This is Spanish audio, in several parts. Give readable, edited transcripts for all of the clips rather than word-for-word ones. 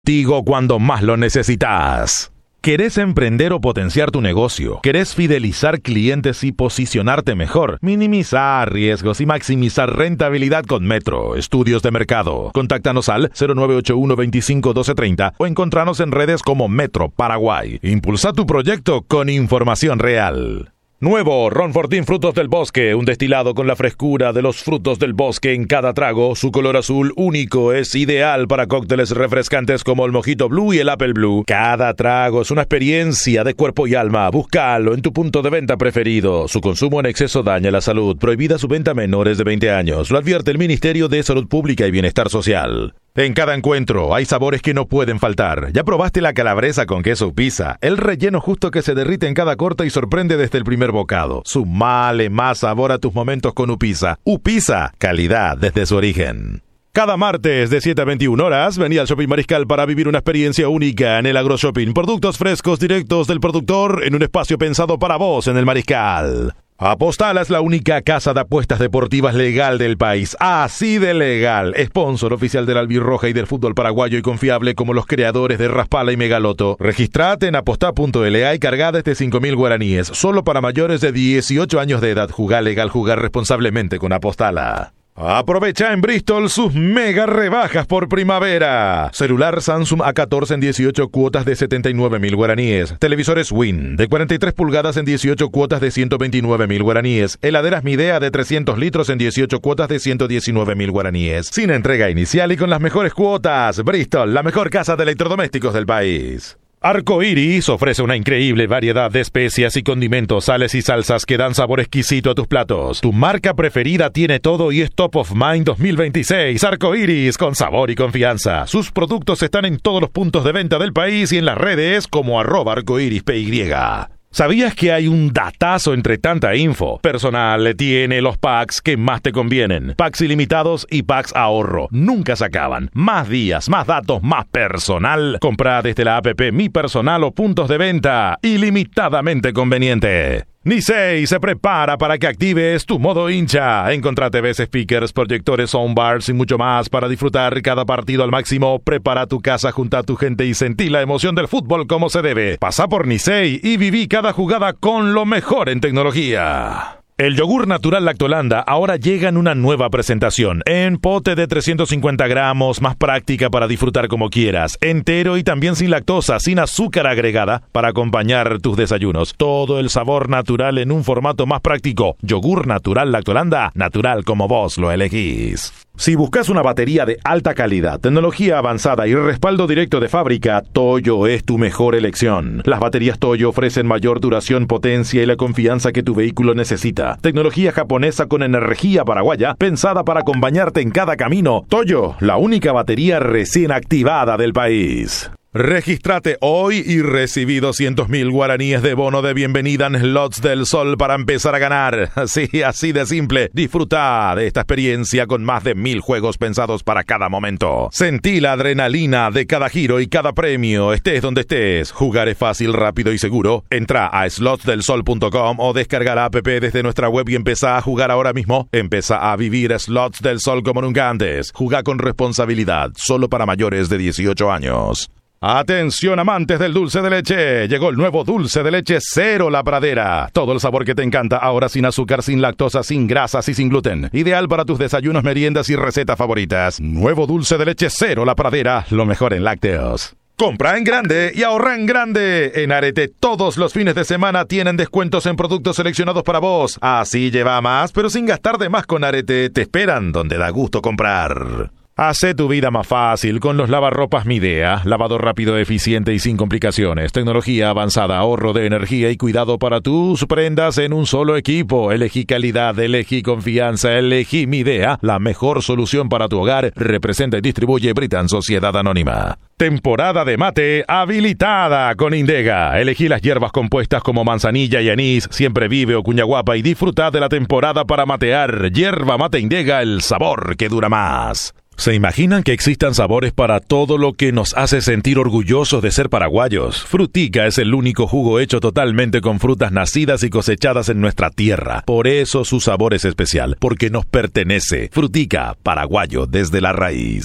Contigo cuando más lo necesitas. ¿Querés emprender o potenciar tu negocio? ¿Querés fidelizar clientes y posicionarte mejor? Minimizar riesgos y maximizar rentabilidad con Metro Estudios de Mercado. Contáctanos al 0981 25 1230 o encontranos en redes como Metro Paraguay. Impulsa tu proyecto con información real. Nuevo Ron Fortín Frutos del Bosque, un destilado con la frescura de los frutos del bosque en cada trago. Su color azul único es ideal para cócteles refrescantes como el Mojito Blue y el Apple Blue. Cada trago es una experiencia de cuerpo y alma. Búscalo en tu punto de venta preferido. Su consumo en exceso daña la salud. Prohibida su venta a menores de 20 años. Lo advierte el Ministerio de Salud Pública y Bienestar Social. En cada encuentro hay sabores que no pueden faltar. ¿Ya probaste la calabresa con queso Upisa? El relleno justo que se derrite en cada corte y sorprende desde el primer bocado. Sumale más sabor a tus momentos con Upisa. Upisa, calidad desde su origen. Cada martes de 7 a 21 horas, vení al Shopping Mariscal para vivir una experiencia única en el AgroShopping. Productos frescos directos del productor en un espacio pensado para vos en el Mariscal. Apostala es la única casa de apuestas deportivas legal del país. Así de legal. Sponsor oficial del albirroja y del fútbol paraguayo y confiable como los creadores de Raspala y Megaloto. Registrate en apostá.la y cargá desde 5.000 guaraníes. Solo para mayores de 18 años de edad. Jugá legal, jugar responsablemente con Apostala. Aprovecha en Bristol sus mega rebajas por primavera. Celular Samsung A14 en 18 cuotas de 79.000 guaraníes. Televisores Win de 43 pulgadas en 18 cuotas de 129.000 guaraníes. Heladeras Midea de 300 litros en 18 cuotas de 119.000 guaraníes. Sin entrega inicial y con las mejores cuotas. Bristol, la mejor casa de electrodomésticos del país. Arco Iris ofrece una increíble variedad de especias y condimentos, sales y salsas que dan sabor exquisito a tus platos. Tu marca preferida tiene todo y es Top of Mind 2026. Arco Iris, con sabor y confianza. Sus productos están en todos los puntos de venta del país y en las redes como @arcoirispy. ¿Sabías que hay un datazo entre tanta info? Personal tiene los packs que más te convienen. Packs ilimitados y packs ahorro. Nunca se acaban. Más días, más datos, más personal. Comprá desde la app Mi Personal o puntos de venta. Ilimitadamente conveniente. Nisei se prepara para que actives tu modo hincha. Encontrá TVs, speakers, proyectores, soundbars y mucho más para disfrutar cada partido al máximo. Prepara tu casa, junta a tu gente y sentí la emoción del fútbol como se debe. Pasá por Nisei y viví cada jugada con lo mejor en tecnología. El yogur natural Lactolanda ahora llega en una nueva presentación, en pote de 350 gramos, más práctica para disfrutar como quieras, entero y también sin lactosa, sin azúcar agregada, para acompañar tus desayunos. Todo el sabor natural en un formato más práctico. Yogur natural Lactolanda, natural como vos lo elegís. Si buscas una batería de alta calidad, tecnología avanzada y respaldo directo de fábrica, Toyo es tu mejor elección. Las baterías Toyo ofrecen mayor duración, potencia y la confianza que tu vehículo necesita. Tecnología japonesa con energía paraguaya, pensada para acompañarte en cada camino. Toyo, la única batería recién activada del país. Regístrate hoy y recibí 200.000 guaraníes de bono de bienvenida en Slots del Sol para empezar a ganar. Sí, así de simple. Disfruta de esta experiencia con más de 1.000 juegos pensados para cada momento. Sentí la adrenalina de cada giro y cada premio. Estés donde estés. Jugar es fácil, rápido y seguro. Entra a slotsdelsol.com o descarga la app desde nuestra web y empezá a jugar ahora mismo. Empezá a vivir Slots del Sol como nunca antes. Jugá con responsabilidad. Solo para mayores de 18 años. Atención amantes del dulce de leche, llegó el nuevo dulce de leche Cero La Pradera. Todo el sabor que te encanta ahora sin azúcar, sin lactosa, sin grasas y sin gluten. Ideal para tus desayunos, meriendas y recetas favoritas. Nuevo dulce de leche Cero La Pradera, lo mejor en lácteos. Compra en grande y ahorra en grande. En Arete todos los fines de semana tienen descuentos en productos seleccionados para vos. Así lleva más, pero sin gastar de más con Arete. Te esperan donde da gusto comprar. Hace tu vida más fácil con los lavarropas Midea. Lavado rápido, eficiente y sin complicaciones. Tecnología avanzada, ahorro de energía y cuidado para tus prendas en un solo equipo. Elegí calidad, elegí confianza, elegí Midea. La mejor solución para tu hogar. Representa y distribuye Britan Sociedad Anónima. Temporada de mate habilitada con Indega. Elegí las hierbas compuestas como manzanilla y anís, siempre vive o cuñaguapa y disfruta de la temporada para matear. Hierba mate Indega, el sabor que dura más. ¿Se imaginan que existan sabores para todo lo que nos hace sentir orgullosos de ser paraguayos? Frutica es el único jugo hecho totalmente con frutas nacidas y cosechadas en nuestra tierra. Por eso su sabor es especial, porque nos pertenece. Frutica, paraguayo desde la raíz.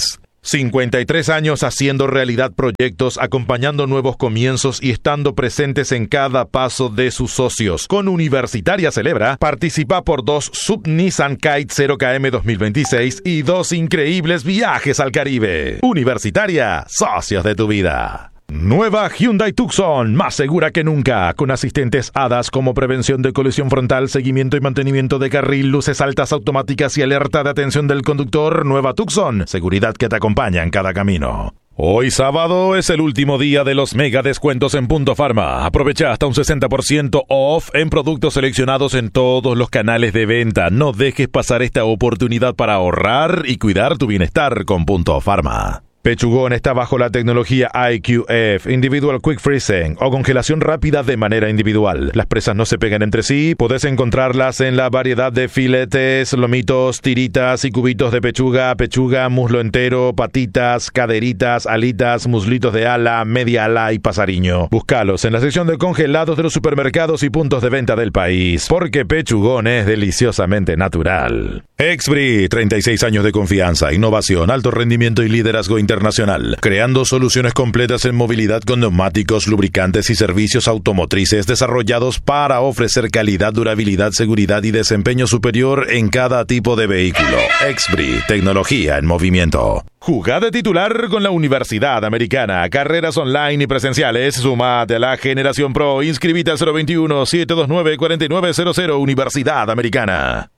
53 años haciendo realidad proyectos, acompañando nuevos comienzos y estando presentes en cada paso de sus socios. Con Universitaria celebra, participa por 2 Sub Nissan Kite 0KM 2026 y 2 increíbles viajes al Caribe. Universitaria, socios de tu vida. Nueva Hyundai Tucson, más segura que nunca, con asistentes ADAS como prevención de colisión frontal, seguimiento y mantenimiento de carril, luces altas automáticas y alerta de atención del conductor. Nueva Tucson, seguridad que te acompaña en cada camino. Hoy sábado es el último día de los mega descuentos en Punto Pharma. Aprovecha hasta un 60% off en productos seleccionados en todos los canales de venta. No dejes pasar esta oportunidad para ahorrar y cuidar tu bienestar con Punto Pharma. Pechugón está bajo la tecnología IQF, Individual Quick Freezing o congelación rápida de manera individual. Las presas no se pegan entre sí, podés encontrarlas en la variedad de filetes, lomitos, tiritas y cubitos de pechuga, muslo entero, patitas, caderitas, alitas, muslitos de ala, media ala y pasariño. Búscalos en la sección de congelados de los supermercados y puntos de venta del país, porque Pechugón es deliciosamente natural. Exbri, 36 años de confianza, innovación, alto rendimiento y liderazgo internacional, creando soluciones completas en movilidad con neumáticos, lubricantes y servicios automotrices desarrollados para ofrecer calidad, durabilidad, seguridad y desempeño superior en cada tipo de vehículo. Exbri, tecnología en movimiento. Jugá de titular con la Universidad Americana. Carreras online y presenciales. Sumate a la Generación Pro. Inscribite al 021-729-4900 Universidad Americana.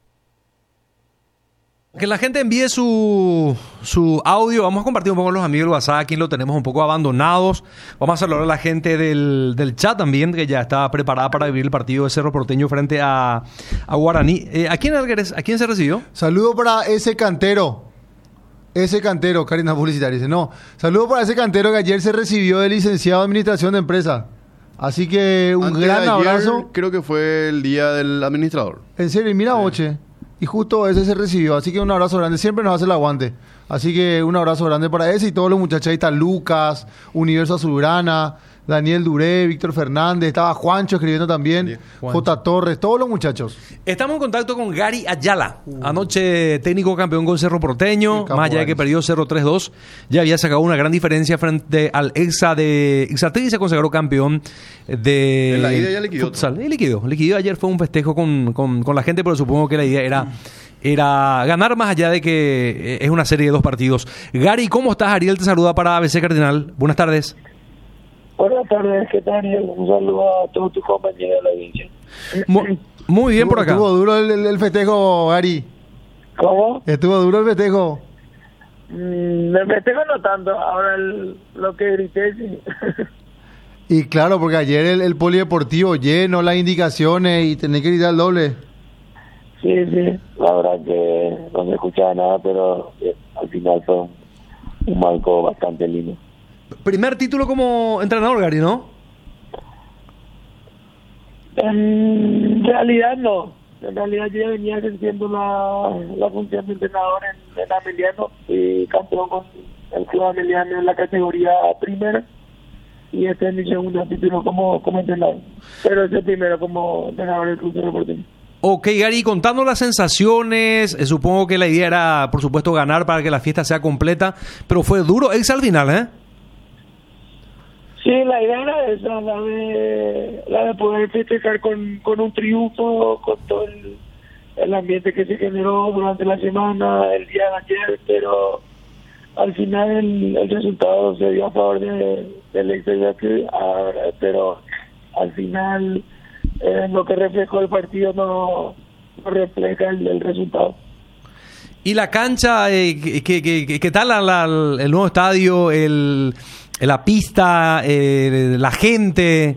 Que la gente envíe su audio. Vamos a compartir un poco con los amigos del WhatsApp. Aquí lo tenemos un poco abandonados. Vamos a saludar a la gente del chat también, que ya está preparada para vivir el partido de Cerro Porteño frente a Guaraní. ¿A quién se recibió? Saludo para ese cantero, Karina Publicitaria dice, no. Saludo para ese cantero que ayer se recibió de licenciado en Administración de Empresas. Así que un Antes gran de ayer, abrazo. creo que fue el día del administrador. En serio, y mira, Oche. Y justo ese se recibió, así que un abrazo grande. Siempre nos hace el aguante. Así que un abrazo grande para ese y todos los muchachos. Ahí está Lucas, Universo Azulgrana, Daniel Duré, Víctor Fernández, estaba Juancho escribiendo también, J. Torres, todos los muchachos. Estamos en contacto con Gary Ayala. Anoche técnico campeón con Cerro Porteño, más allá de que perdió 0-3-2, ya había sacado una gran diferencia frente al Exa de Ixatí y se consagró campeón de en la ida ya liquidó futsal. Y liquidó. Ayer fue un festejo con la gente, pero supongo que la idea era ganar, más allá de que es una serie de 2 partidos. Gary, ¿cómo estás? Ariel te saluda para ABC Cardinal. Buenas tardes. Buenas tardes, ¿qué tal? Un saludo a todos tus compañeros de la audiencia. Muy bien por acá. Estuvo duro el festejo, Gary. ¿Cómo? Estuvo duro el festejo. El festejo no tanto, ahora lo que grité sí. Y claro, porque ayer el polideportivo lleno, las indicaciones y tenés que gritar el doble. Sí, la verdad que no se escuchaba nada, pero al final fue un marco bastante lindo. Primer título como entrenador, Gary, ¿no? En realidad no. En realidad yo ya venía ejerciendo la función de entrenador en Ameliano. Fui campeón con el club Ameliano en la categoría primera. Y este es mi segundo título como entrenador. Pero este primero como entrenador del club de Porteño. Ok, Gary, contando las sensaciones, supongo que la idea era, por supuesto, ganar para que la fiesta sea completa, pero fue duro Exa al final, ¿eh? Sí, la idea era esa, la de poder festejar con un triunfo, con todo el ambiente que se generó durante la semana, el día de ayer, pero al final el resultado se dio a favor del Excelsior, pero al final lo que reflejó el partido no refleja el resultado. ¿Y la cancha, qué tal el nuevo estadio, la pista, la gente?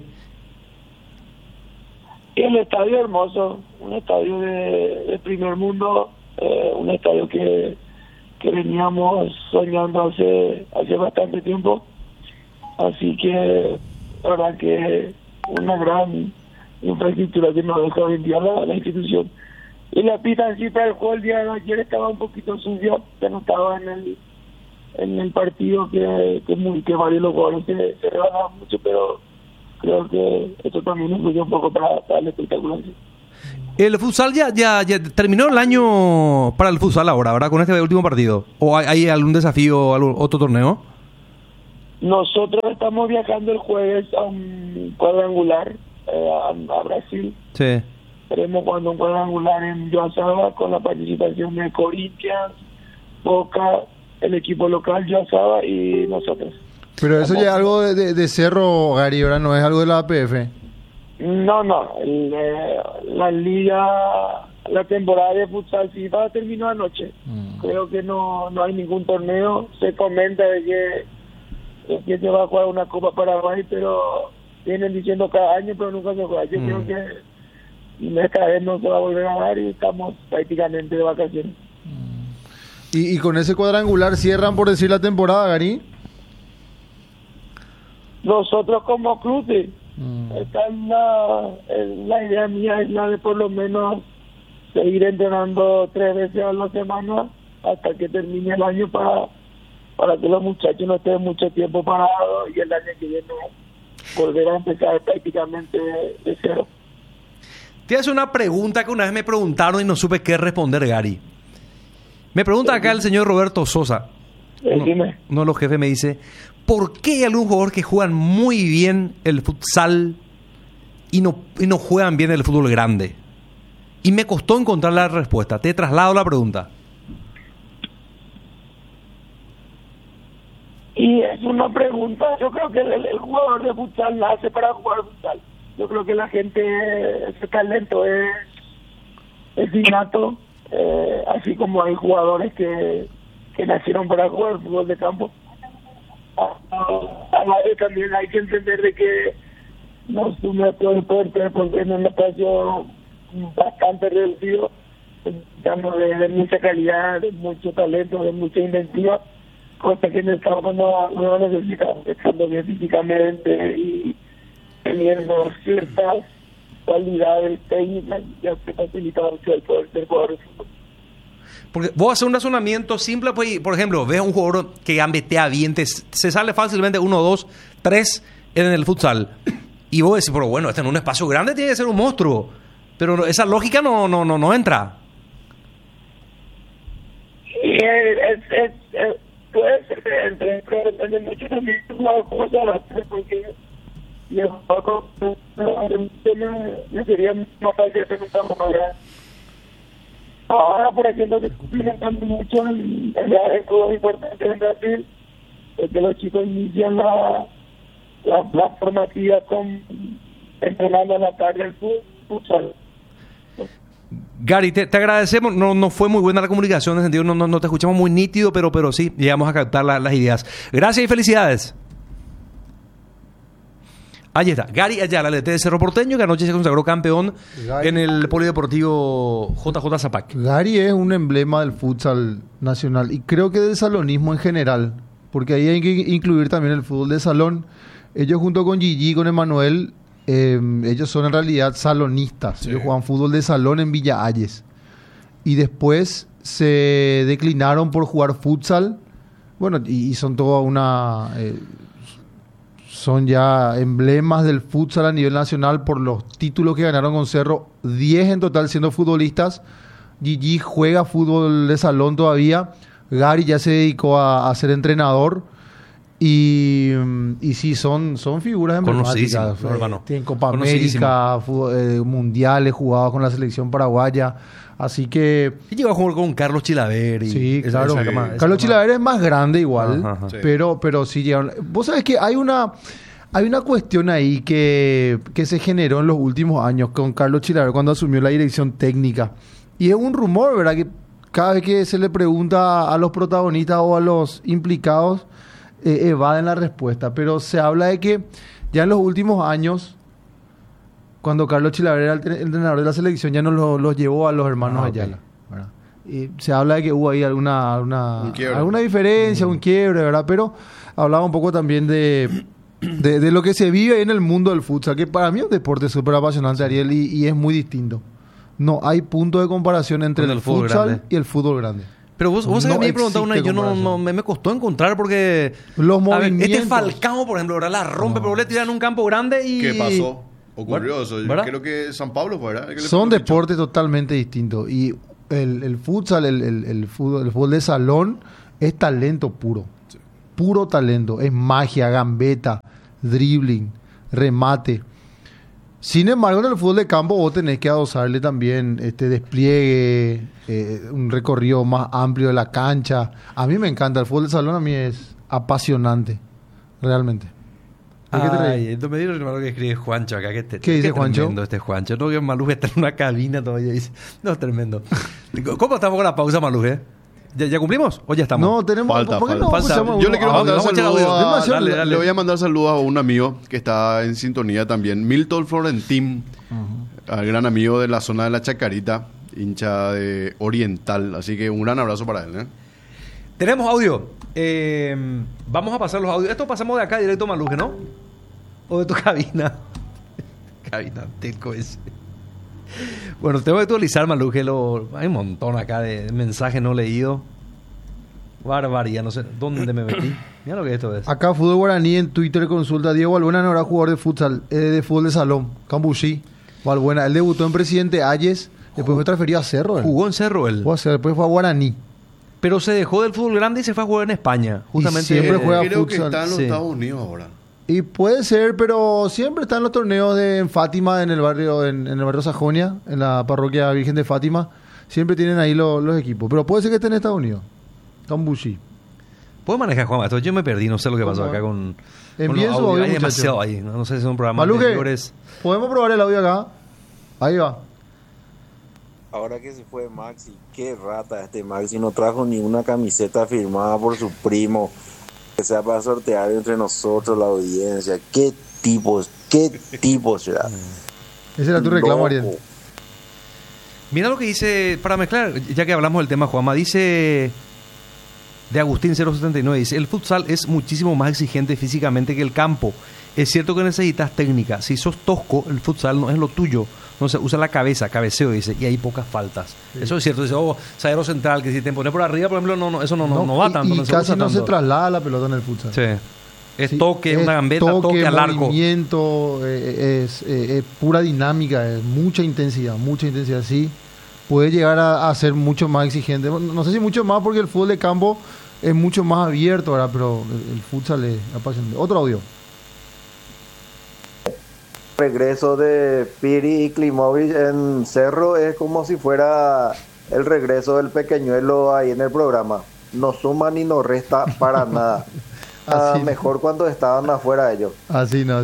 El estadio hermoso, un estadio de primer mundo, un estadio que veníamos soñando hace bastante tiempo, así que la verdad que una gran infraestructura que nos deja hoy en día la institución. Y la pista en sí para el juego el día de ayer estaba un poquito sucia, ya no estaba en el partido que varios los jugadores se rebanaban mucho, pero creo que esto también influyó un poco para el espectáculo. El futsal ya terminó el año para el futsal ahora, ¿verdad? Con este último partido. ¿O hay algún desafío, otro torneo? Nosotros estamos viajando el jueves a un cuadrangular a Brasil. Sí. Estaremos jugando un cuadrangular en Joaçaba con la participación de Corinthians, Boca, el equipo local Joaçaba y nosotros. Pero eso ya es algo de Cerro, Gary, ¿verdad? No es algo de la APF. No, la liga, la temporada de futsal FIFA terminó anoche. Creo que no hay ningún torneo. Se comenta de que se va a jugar una Copa Paraguay, pero vienen diciendo cada año, pero nunca se juega. Yo creo que esta vez no se va a volver a dar y estamos prácticamente de vacaciones. Y con ese cuadrangular cierran, por decir, la temporada, Gary. Nosotros como club, sí. Esta es la idea mía, es la de por lo menos seguir entrenando 3 veces a la semana hasta que termine el año para que los muchachos no estén mucho tiempo parados y el año que viene volver a empezar prácticamente de cero. Te hace una pregunta que una vez me preguntaron y no supe qué responder, Gary. Me pregunta acá el señor Roberto Sosa. Uno de los jefes me dice: ¿por qué hay algún jugador que juegan muy bien el futsal y no juegan bien el fútbol grande? Y me costó encontrar la respuesta. Te traslado la pregunta. Y es una pregunta, yo creo que el jugador de futsal nace para jugar futsal. Yo creo que la gente, ese talento es innato, así como hay jugadores que nacieron para jugar fútbol de campo. A la vez también hay que entender de que no se puede porque en un espacio bastante reducido, de mucha calidad, de mucho talento, de mucha inventiva, cosa que en el campo no necesitamos, estando bien físicamente y teniendo ciertas cualidades técnicas, ya se facilita mucho el poder ser jugador de fútbol. Porque vos haces un razonamiento simple, pues, por ejemplo, ves a un jugador que gambetea bien, se sale fácilmente 1, 2, 3 en el futsal. Y vos decís, pero bueno, en un espacio grande tiene que ser un monstruo. Pero esa lógica no entra. Puede ser, pero depende mucho también de la cosa, porque me sería más fácil hacer un campo más grande. Ahora, por ejemplo, se está implementando mucho en juegos importantes en Brasil, que los chicos inician la formativa entrenando a la tarde el futsal. Gary, te agradecemos. No fue muy buena la comunicación, en el sentido no te escuchamos muy nítido, pero sí, llegamos a captar las ideas. Gracias y felicidades. Ahí está, Gary Ayala, el DT de Cerro Porteño, que anoche se consagró campeón en el Polideportivo JJ Zapac. Gary es un emblema del futsal nacional y creo que del salonismo en general, porque ahí hay que incluir también el fútbol de salón. Ellos junto con Gigi, con Emanuel, ellos son en realidad salonistas. Sí. Ellos juegan fútbol de salón en Villa Ayes. Y después se declinaron por jugar futsal. Bueno, y son toda una... son ya emblemas del futsal a nivel nacional por los títulos que ganaron con Cerro. 10 en total siendo futbolistas. Gigi juega fútbol de salón todavía. Gary ya se dedicó a ser entrenador. Y sí, son figuras emblemáticas. Tienen Copa América, mundiales jugados con la selección paraguaya. Así que... Y llegó a jugar con Carlos Chilaver. Sí, claro. Carlos Chilaver es más grande igual. Sí. Pero sí llegaron... Vos sabés que hay una cuestión ahí que se generó en los últimos años con Carlos Chilaver cuando asumió la dirección técnica. Y es un rumor, ¿verdad? Que cada vez que se le pregunta a los protagonistas o a los implicados... evaden la respuesta, pero se habla de que ya en los últimos años, cuando Carlos Chilaver era el entrenador de la selección, ya no los llevó a los hermanos Ayala, ¿verdad? Y se habla de que hubo ahí alguna diferencia, un quiebre, ¿verdad? Pero hablaba un poco también de lo que se vive en el mundo del futsal, que para mí es un deporte súper apasionante, Ariel, y es muy distinto. No hay punto de comparación entre el futsal y el fútbol grande. Pero vos sabés que me he preguntado una y yo me costó encontrar porque... Los movimientos... Falcao, por ejemplo, ¿verdad? La rompe, pero le tiran un campo grande y... ¿Qué pasó? Ocurrió eso. Yo ¿verdad? creo que San Pablo fue, ¿verdad? El que le Son pegó el bicho. deportes totalmente distintos. Y el futsal, el fútbol de salón es talento puro. Puro talento. Es magia, gambeta, dribbling, remate. Sin embargo, en el fútbol de campo vos tenés que adosarle también este despliegue, un recorrido más amplio de la cancha. A mí me encanta. El fútbol de salón a mí es apasionante. Realmente. ¿De qué te reís? Ay, me dio lo que escribe Juancho acá. ¿Qué dice Juancho? Tremendo este Juancho. No, que Maluje está en una cabina todavía. Dice. No, es tremendo. ¿Cómo estamos con la pausa, Maluje? ¿Ya cumplimos o ya estamos? No, tenemos... Falta, ¿por qué no falta. escuchamos Yo uno? le quiero Ah, mandar vamos a echar saludos audio. a... Demasiado- Dale. Le voy a mandar saludos a un amigo que está en sintonía también, Milton Florentín, al gran amigo de la zona de la Chacarita, hincha de Oriental. Así que un gran abrazo para él, ¿eh? Tenemos audio. Vamos a pasar los audios. Esto pasamos de acá directo a Maluje, ¿no? O de tu cabina. Cabina, teco ese. Bueno, tengo que actualizar, Maluje. Hay un montón acá de mensajes no leídos. Barbaridad, no sé dónde me metí. Mira lo que esto es. Acá Fútbol Guaraní en Twitter consulta Diego Balbuena no era jugador de futsal, de fútbol de salón, Cambuchí. Balbuena, él debutó en Presidente Ayes, después fue transferido a Cerro. Jugó en Cerro él. Después fue a Guaraní. Pero se dejó del fútbol grande y se fue a jugar en España. Justamente. siempre juega Creo que futsal. está en los Sí. Estados Unidos ahora. Y puede ser, pero siempre está en los torneos en Fátima, en el barrio, en el barrio Sajonia, en la parroquia Virgen de Fátima. Siempre tienen ahí los equipos. Pero puede ser que esté en Estados Unidos. Cambuchí. ¿Puedo manejar, Juan? Esto yo me perdí, no sé lo que pasó ¿Cómo? acá con. Envíen los su audios. audio, Hay muchacho. demasiado ahí. No sé si son programas Maluje, anteriores. ¿podemos probar el audio acá? Ahí va. Ahora que se fue Maxi, qué rata este Maxi, no trajo ni una camiseta firmada por su primo, que sea para sortear entre nosotros la audiencia. Qué tipos será. Ese era tu reclamo, Ariel. Loco. Mira lo que dice, para mezclar, ya que hablamos del tema, Juanma, dice de Agustín 079, dice, el futsal es muchísimo más exigente físicamente que el campo. Es cierto que necesitas técnica. Si sos tosco, el futsal no es lo tuyo. No se usa la cabeza, cabeceo, dice, y hay pocas faltas. Eso es cierto. Dice, zaguero central, que si te pones por arriba, por ejemplo, no, eso no va tanto. Y no se casi usa no se tanto. traslada la pelota en el futsal. Sí. Es Sí, toque, es una gambeta, toque al arco. Movimiento, es pura dinámica, es mucha intensidad, sí. Puede llegar a ser mucho más exigente. No sé si mucho más porque el fútbol de campo es mucho más abierto, ¿verdad? Pero el futsal es apasionante. Otro audio. Regreso de Piri y Klimovic en Cerro es como si fuera el regreso del pequeñuelo ahí en el programa. No suma ni nos resta para nada. Así. Mejor cuando estaban afuera ellos. Así no.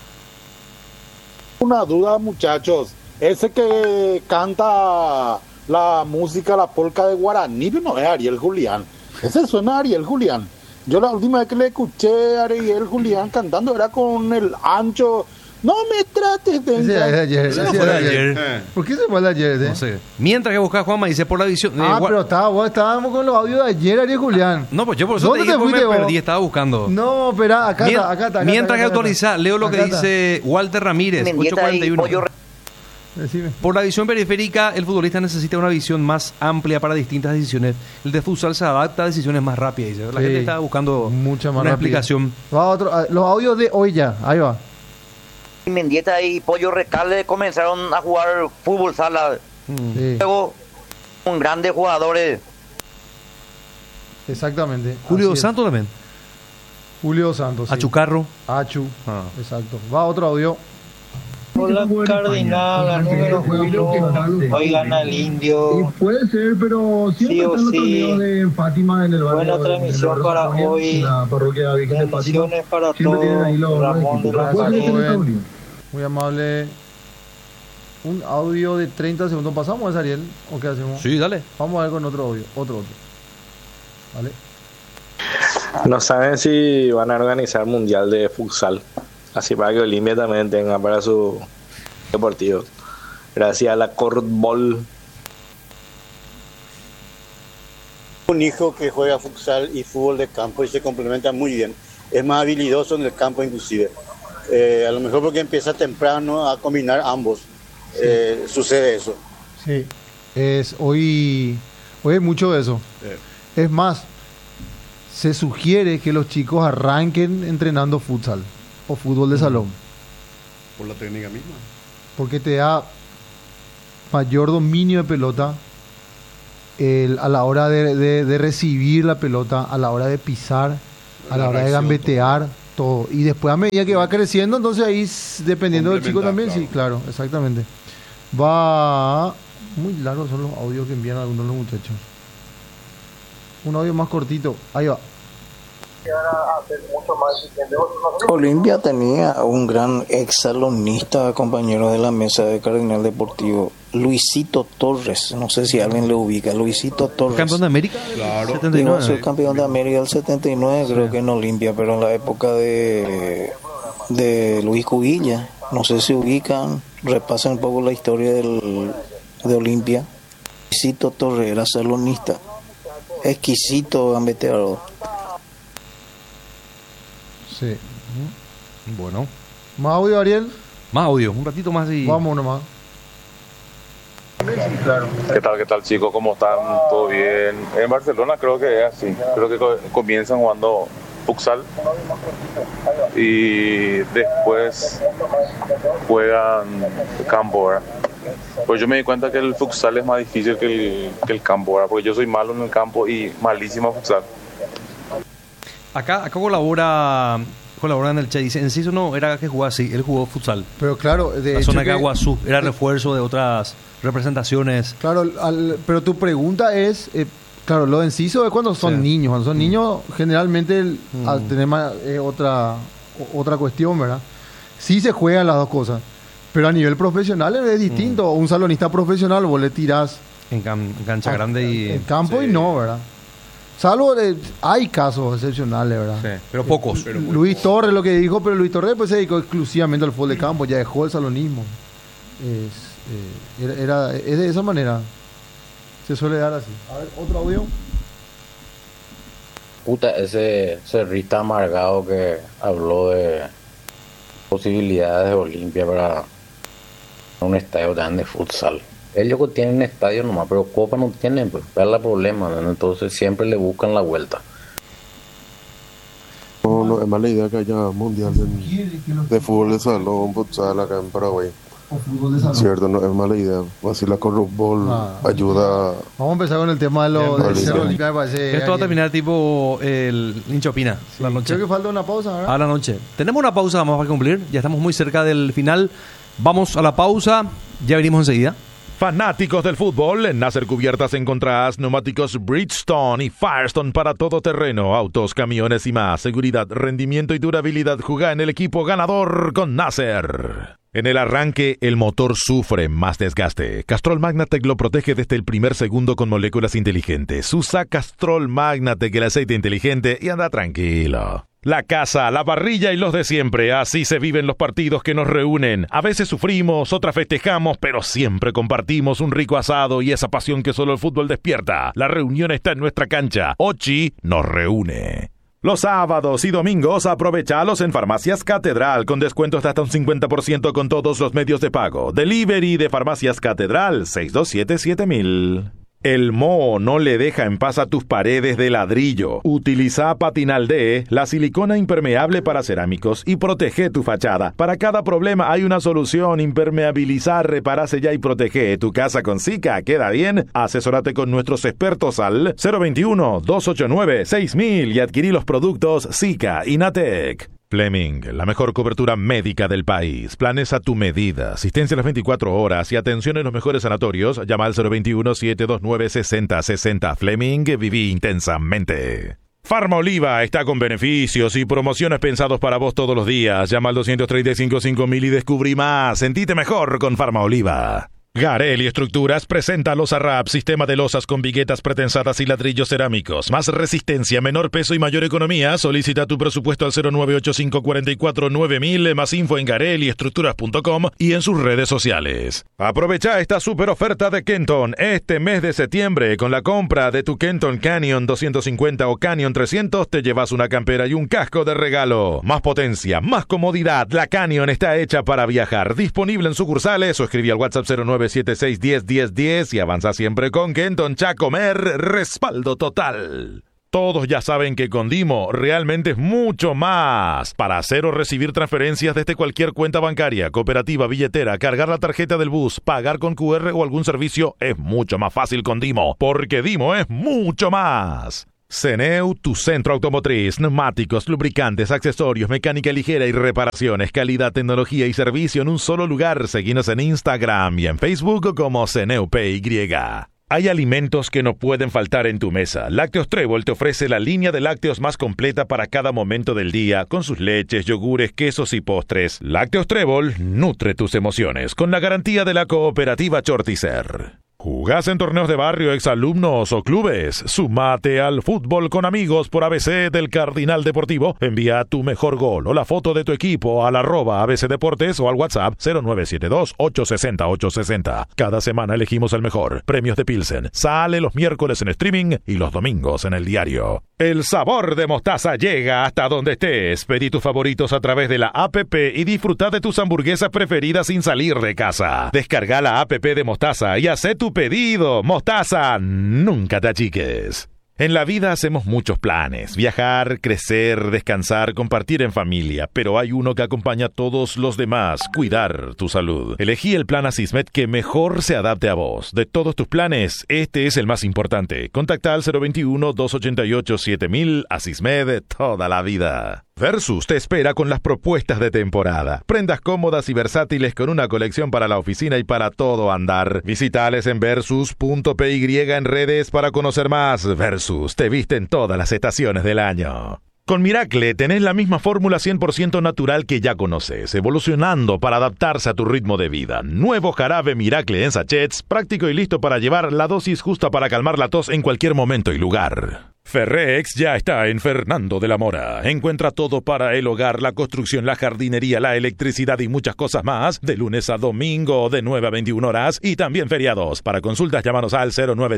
Una duda, muchachos. Ese que canta la música, la polca de Guaraní, no es Ariel Julián. Ese suena a Ariel Julián. Yo la última vez que le escuché a Ariel Julián cantando era con el ancho. No me trates de... Ese es de ayer. Ese ese fue de es de ayer. ayer. ¿Por qué se fue el de ayer? No sé. Mientras que buscas, Juanma, dice por la visión. Pero estábamos con los audios de ayer, Ariel Julián. No, pues yo por eso te ¿Dónde dije te que me fuiste vos? perdí, estaba buscando. No, espera, acá está. Mientras que actualiza, leo lo que dice Walter Ramírez, 841. Decime. Por la visión periférica, el futbolista necesita una visión más amplia para distintas decisiones. El de futsal se adapta a decisiones más rápidas. Dice. La Sí, gente está buscando mucha más una rápida. explicación. Va otro, los audios de hoy ya, ahí va. Mendieta y Pollo Recalde comenzaron a jugar fútbol sala. Sí, Luego, un grandes jugadores. exactamente. Julio Así es. Santos también. Julio Santos. Sí. Achucarro. Achu. Ah. Exacto. Va otro audio. Hola Cardinal, la número 1. Hoy gana el Indio. Puede ser, pero Sí o sí. de Fátima en el Buena transmisión para hoy. parroquia Bendiciones para todos. Ramón de la Pared. Muy amable. Un audio de 30 segundos. ¿Pasamos, Ariel? ¿O qué hacemos? Sí, dale. Vamos a ver con otro audio. Otro. ¿Vale? No saben si van a organizar mundial de futsal, así para que Olimpia también tenga para su deportivo. Gracias a la Cortball. Un hijo que juega futsal y fútbol de campo y se complementa muy bien. Es más habilidoso en el campo inclusive. A lo mejor porque empieza temprano a combinar ambos. Sucede eso. Sí. Hoy hay mucho de eso. Es más, se sugiere que los chicos arranquen entrenando futsal o fútbol de salón. Por la técnica misma. Porque te da mayor dominio de pelota a la hora de recibir la pelota, a la hora de pisar, a la hora de gambetear, todo. Y después a medida que va creciendo, entonces ahí, dependiendo del chico también, claro. sí, claro, exactamente. Va... Muy largos son los audios que envían algunos de los muchachos. Un audio más cortito. Ahí va. Olimpia tenía un gran exsalonista, compañero de la mesa de Cardenal Deportivo, Luisito Torres. No sé si alguien le ubica. Luisito Torres. ¿Campeón de América? Claro. 79. Iba a ser campeón de América del 79, creo que en Olimpia, pero en la época de Luis Cubilla. No sé si ubican, repasen un poco la historia de Olimpia. Luisito Torres era salonista. Exquisito gambeteador. Sí. Bueno. ¿Más audio, Ariel? Más audio, un ratito más y... Vamos nomás. ¿Qué tal chicos? ¿Cómo están? ¿Todo bien? En Barcelona creo que es así. Creo que comienzan jugando futsal y después juegan campo, ¿verdad? Pues yo me di cuenta que el futsal es más difícil que el campo, ¿verdad? Porque yo soy malo en el campo y malísimo en futsal. Acá colabora en el chat. Dice, Enciso no era que jugaba así, él jugó futsal. Pero claro, de la hecho zona de que- Caguazú era refuerzo de otras representaciones. Claro, pero tu pregunta es, claro, lo de Enciso es cuando son niños. Cuando son niños, generalmente al tener otra cuestión, ¿verdad? Sí se juegan las dos cosas, pero a nivel profesional es distinto. Un salonista profesional vos le tirás En cancha grande y... en campo y no, ¿verdad? Salvo, hay casos excepcionales, ¿verdad? Sí, pero pocos. Luis Torres lo que dijo, pero Luis Torres pues se dedicó exclusivamente al fútbol de campo, ya dejó el salonismo. Es de esa manera. Se suele dar así. A ver, otro audio. Puta, ese cerrista amargado que habló de posibilidades de Olimpia para un estadio grande de futsal. Ellos tienen estadio nomás, pero Copa no tienen, pues, es el problema, ¿no? Entonces siempre le buscan la vuelta. No es mala idea que haya mundial de fútbol de salón, futsal acá en Paraguay. Cierto, no es mala idea. Así la corrupbol ayuda. Vamos a empezar con el tema de lo del Cerro Olímpico, me parece. Esto va a terminar tipo el hincha opina la noche. Creo que falta una pausa, ¿verdad? A la noche. Tenemos una pausa, vamos a cumplir. Ya estamos muy cerca del final. Vamos a la pausa. Ya venimos enseguida. Fanáticos del fútbol, en Nasser Cubiertas encontrarás neumáticos Bridgestone y Firestone para todo terreno, autos, camiones y más. Seguridad, rendimiento y durabilidad. Juega en el equipo ganador con Nasser. En el arranque, el motor sufre más desgaste. Castrol Magnatec lo protege desde el primer segundo con moléculas inteligentes. Usa Castrol Magnatec, el aceite inteligente, y anda tranquilo. La casa, la parrilla y los de siempre. Así se viven los partidos que nos reúnen. A veces sufrimos, otras festejamos, pero siempre compartimos un rico asado y esa pasión que solo el fútbol despierta. La reunión está en nuestra cancha. Ochi nos reúne. Los sábados y domingos aprovechalos en Farmacias Catedral con descuentos de hasta un 50% con todos los medios de pago. Delivery de Farmacias Catedral 627-7000. El moho no le deja en paz a tus paredes de ladrillo. Utiliza Patinal D, la silicona impermeable para cerámicos, y protege tu fachada. Para cada problema hay una solución: impermeabilizar, reparar, sellar y protege tu casa con Sika. ¿Queda bien? Asesórate con nuestros expertos al 021-289-6000 y adquirí los productos Sika y Natec. Fleming, la mejor cobertura médica del país. Planes a tu medida, asistencia a las 24 horas y atención en los mejores sanatorios. Llama al 021-729-6060. Fleming, viví intensamente. Farma Oliva está con beneficios y promociones pensados para vos todos los días. Llama al 235-5000 y descubrí más. Sentite mejor con Farma Oliva. Garelli Estructuras presenta Losa Rap, sistema de losas con viguetas pretensadas y ladrillos cerámicos. Más resistencia, menor peso y mayor economía. Solicita tu presupuesto al 0985449000. Más info en garelliestructuras.com y en sus redes sociales. Aprovecha esta super oferta de Kenton este mes de septiembre. Con la compra de tu Kenton Canyon 250 o Canyon 300 te llevas una campera y un casco de regalo. Más potencia, más comodidad. La Canyon está hecha para viajar. Disponible en sucursales o escribí al WhatsApp 0976101010 y avanza siempre con Kenton. Chacomer, respaldo total. Todos ya saben que con Dimo realmente es mucho más. Para hacer o recibir transferencias desde cualquier cuenta bancaria, cooperativa, billetera, cargar la tarjeta del bus, pagar con QR o algún servicio es mucho más fácil con Dimo, porque Dimo es mucho más. Ceneu, tu centro automotriz, neumáticos, lubricantes, accesorios, mecánica ligera y reparaciones, calidad, tecnología y servicio en un solo lugar. Seguinos en Instagram y en Facebook como Ceneu PY. Hay alimentos que no pueden faltar en tu mesa. Lácteos Trébol te ofrece la línea de lácteos más completa para cada momento del día, con sus leches, yogures, quesos y postres. Lácteos Trébol nutre tus emociones, con la garantía de la cooperativa Chortizer. ¿Jugás en torneos de barrio, exalumnos o clubes? Sumate al fútbol con amigos por ABC del Cardinal Deportivo. Envía tu mejor gol o la foto de tu equipo al @ABC Deportes o al WhatsApp 0972-860-860. Cada semana elegimos el mejor. Premios de Pilsen. Sale los miércoles en streaming y los domingos en el diario. El sabor de Mostaza llega hasta donde estés. Pedí tus favoritos a través de la APP y disfruta de tus hamburguesas preferidas sin salir de casa. Descarga la APP de Mostaza y haz tu pedido. Mostaza, nunca te achiques. En la vida hacemos muchos planes: viajar, crecer, descansar, compartir en familia, pero hay uno que acompaña a todos los demás: cuidar tu salud. Elegí el plan Asismed que mejor se adapte a vos. De todos tus planes, este es el más importante. Contacta al 021-288-7000. Asismed, toda la vida. Versus te espera con las propuestas de temporada. Prendas cómodas y versátiles con una colección para la oficina y para todo andar. Visitales en versus.py en redes para conocer más. Versus te viste en todas las estaciones del año. Con Miracle tenés la misma fórmula 100% natural que ya conoces, evolucionando para adaptarse a tu ritmo de vida. Nuevo jarabe Miracle en sachets, práctico y listo para llevar la dosis justa para calmar la tos en cualquier momento y lugar. Ferrex ya está en Fernando de la Mora. Encuentra todo para el hogar, la construcción, la jardinería, la electricidad y muchas cosas más, de lunes a domingo de 9 a 21 horas y también feriados. Para consultas, llámanos al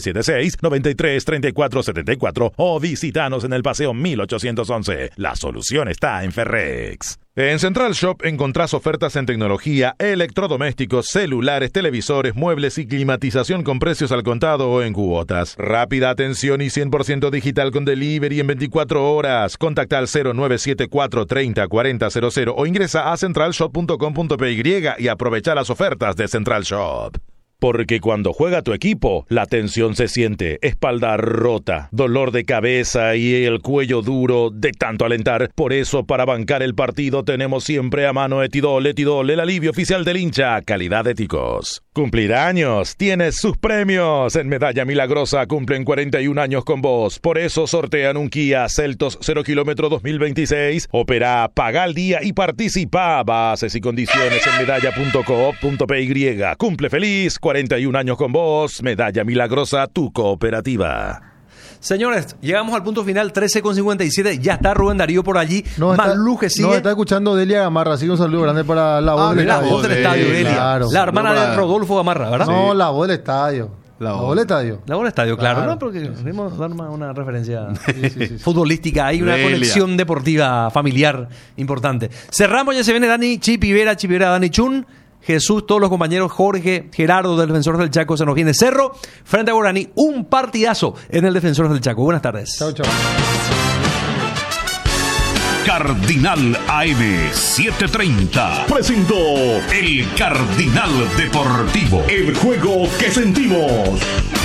0976-93-3474 o visítanos en el Paseo 1811. La solución está en Ferrex. En Central Shop encontrás ofertas en tecnología, electrodomésticos, celulares, televisores, muebles y climatización con precios al contado o en cuotas. Rápida atención y 100% digital con delivery en 24 horas. Contacta al 0974 30 40 00 o ingresa a centralshop.com.py y aprovecha las ofertas de Central Shop. Porque cuando juega tu equipo, la tensión se siente, espalda rota, dolor de cabeza y el cuello duro de tanto alentar. Por eso, para bancar el partido, tenemos siempre a mano Etidol, el alivio oficial del hincha, calidad de ticos. Cumplir años, tienes sus premios. En Medalla Milagrosa cumplen 41 años con vos. Por eso sortean un Kia Seltos 0 km 2026. Opera, paga al día y participa. Bases y condiciones en medalla.coop.py. Cumple feliz, 41 años con vos. Medalla Milagrosa, tu cooperativa. Señores, llegamos al punto final, 13:57. Ya está Rubén Darío por allí. Maluje sigue. No, está escuchando Delia Gamarra. Así que un saludo grande para la voz del estadio. La voz del estadio, Delia. Claro. La hermana de Rodolfo Gamarra, ¿verdad? No, sí. La voz del estadio. La voz del estadio. La voz del estadio, claro. ¿No? Porque queremos dar una referencia futbolística. Hay una conexión deportiva familiar importante. Cerramos, ya se viene Dani Chipivera, Dani Chun. Jesús, todos los compañeros, Jorge, Gerardo del Defensor del Chaco, se nos viene Cerro frente a Guaraní, un partidazo en el Defensor del Chaco. Buenas tardes. Chao, chao. Cardinal AM 730 presentó el Cardinal Deportivo, el juego que sentimos.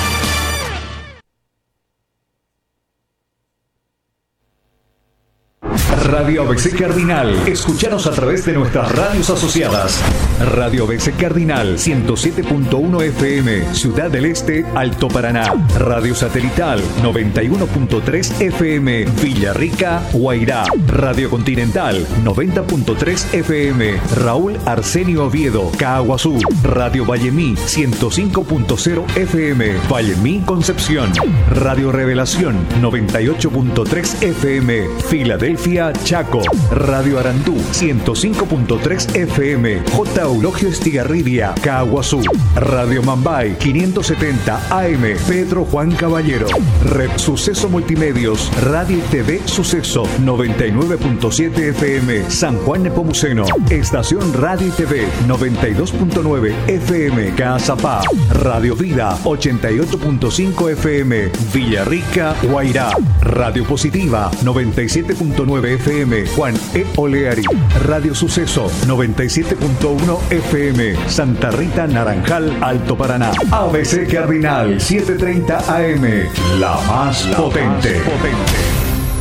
Radio ABC Cardinal. Escúchanos a través de nuestras radios asociadas. Radio ABC Cardinal 107.1 FM, Ciudad del Este, Alto Paraná. Radio Satelital 91.3 FM, Villarrica, Guairá. Radio Continental 90.3 FM, Raúl Arsenio Oviedo, Caaguazú. Radio Vallemí 105.0 FM, Vallemí, Concepción. Radio Revelación 98.3 FM, Filadelfia, Chaco, Radio Arandú 105.3 FM, J. Eulogio Estigarribia, Caguazú, Radio Mambay 570 AM, Pedro Juan Caballero, Red Suceso Multimedios, Radio y TV Suceso 99.7 FM, San Juan Nepomuceno, Estación Radio y TV 92.9 FM, Cazapá, Radio Vida 88.5 FM, Villarrica, Guairá, Radio Positiva 97.9 FM, Juan E. Oleari, Radio Suceso 97.1 FM, Santa Rita, Naranjal, Alto Paraná, ABC Cardinal 730 AM, la más potente.